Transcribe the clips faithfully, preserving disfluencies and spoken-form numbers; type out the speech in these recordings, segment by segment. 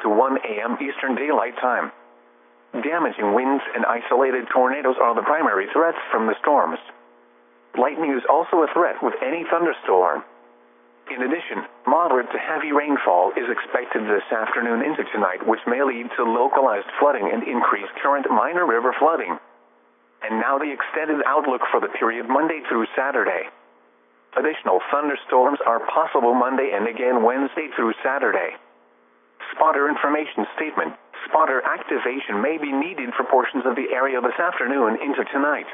to one A M Eastern Daylight Time. Damaging winds and isolated tornadoes are the primary threats from the storms. Lightning is also a threat with any thunderstorm. In addition, moderate to heavy rainfall is expected this afternoon into tonight, which may lead to localized flooding and increased current minor river flooding. And now the extended outlook for the period Monday through Saturday. Additional thunderstorms are possible Monday and again Wednesday through Saturday. Spotter information statement. Spotter activation may be needed for portions of the area this afternoon into tonight.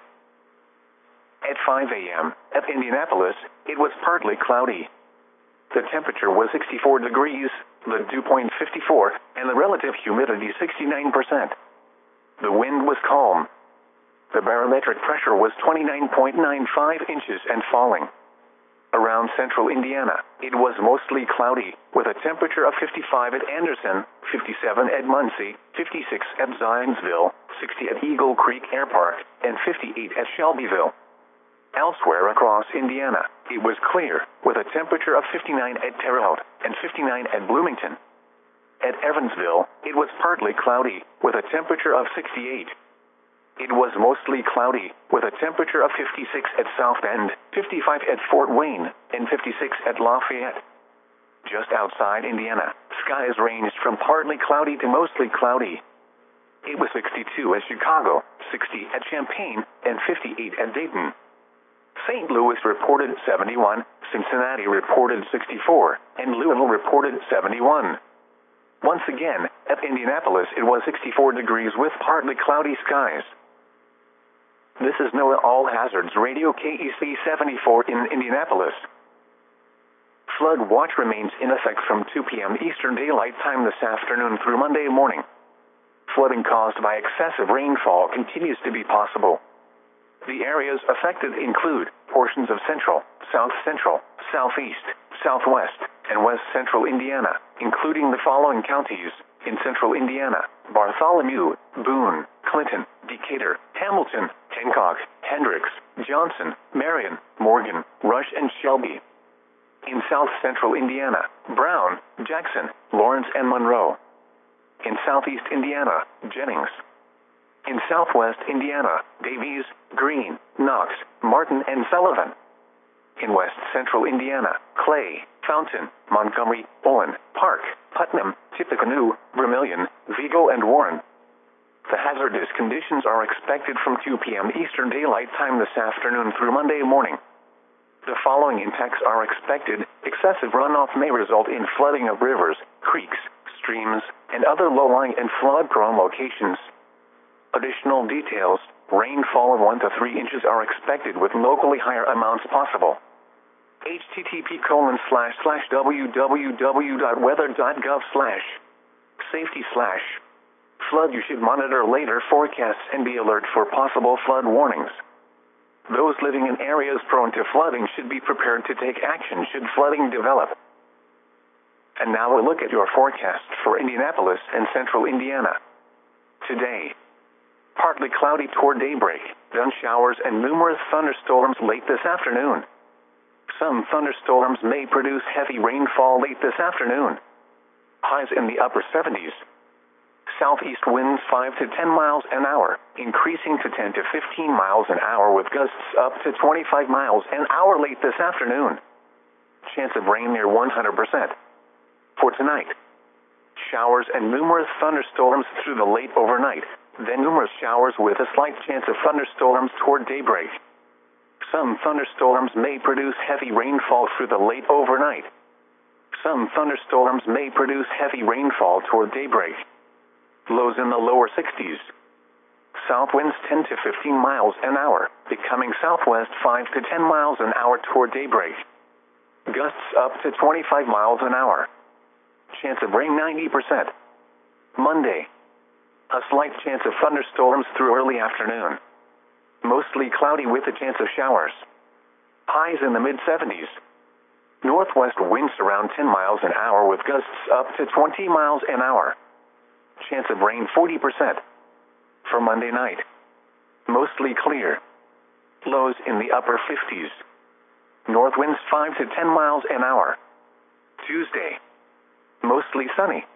At five A M at Indianapolis, it was partly cloudy. The temperature was sixty-four degrees, the dew point fifty-four, and the relative humidity sixty-nine percent. The wind was calm. The barometric pressure was twenty-nine point nine five inches and falling. Around central Indiana, it was mostly cloudy, with a temperature of fifty-five at Anderson, fifty-seven at Muncie, fifty-six at Zionsville, sixty at Eagle Creek Air Park, and fifty-eight at Shelbyville. Elsewhere across Indiana, it was clear, with a temperature of fifty-nine at Terre Haute and fifty-nine at Bloomington. At Evansville, it was partly cloudy, with a temperature of sixty-eight. It was mostly cloudy, with a temperature of fifty-six at South Bend, fifty-five at Fort Wayne, and fifty-six at Lafayette. Just outside Indiana, skies ranged from partly cloudy to mostly cloudy. It was sixty-two at Chicago, sixty at Champaign, and fifty-eight at Dayton. Saint Louis reported seventy-one, Cincinnati reported sixty-four, and Louisville reported seventy-one. Once again, at Indianapolis it was sixty-four degrees with partly cloudy skies. This is NOAA All Hazards Radio K E C seventy-four in Indianapolis. Flood watch remains in effect from two P M Eastern Daylight Time this afternoon through Monday morning. Flooding caused by excessive rainfall continues to be possible. The areas affected include portions of central, south central, southeast, southwest, and west central Indiana, including the following counties: in central Indiana, Bartholomew, Boone, Clinton, Decatur, Hamilton, Hancock, Hendricks, Johnson, Marion, Morgan, Rush, and Shelby. In south central Indiana, Brown, Jackson, Lawrence, and Monroe. In southeast Indiana, Jennings. In southwest Indiana, Davies, Greene, Knox, Martin, and Sullivan. In west central Indiana, Clay, Fountain, Montgomery, Owen, Park, Putnam, Tippecanoe, Vermilion, Vigo, and Warren. The hazardous conditions are expected from two P M Eastern Daylight Time this afternoon through Monday morning. The following impacts are expected. Excessive runoff may result in flooding of rivers, creeks, streams, and other low-lying and flood-prone locations. Additional details: rainfall of one to three inches are expected with locally higher amounts possible. http colon slash slash www.weather.gov slash safety slash flood. You should monitor later forecasts and be alert for possible flood warnings. Those living in areas prone to flooding should be prepared to take action should flooding develop. And now a look at your forecast for Indianapolis and central Indiana. Today, partly cloudy toward daybreak, then showers and numerous thunderstorms late this afternoon. Some thunderstorms may produce heavy rainfall late this afternoon. Highs in the upper seventies. Southeast winds five to ten miles an hour, increasing to ten to fifteen miles an hour with gusts up to twenty-five miles an hour late this afternoon. Chance of rain near one hundred percent. For tonight, showers and numerous thunderstorms through the late overnight, then numerous showers with a slight chance of thunderstorms toward daybreak. Some thunderstorms may produce heavy rainfall through the late overnight. Some thunderstorms may produce heavy rainfall toward daybreak. Lows in the lower sixties. South winds ten to fifteen miles an hour, becoming southwest five to ten miles an hour toward daybreak. Gusts up to twenty-five miles an hour. Chance of rain ninety percent. Monday, a slight chance of thunderstorms through early afternoon. Mostly cloudy with a chance of showers. Highs in the mid seventies. Northwest winds around ten miles an hour with gusts up to twenty miles an hour. Chance of rain forty percent. For Monday night, mostly clear. Lows in the upper fifties. North winds five to ten miles an hour. Tuesday, mostly sunny.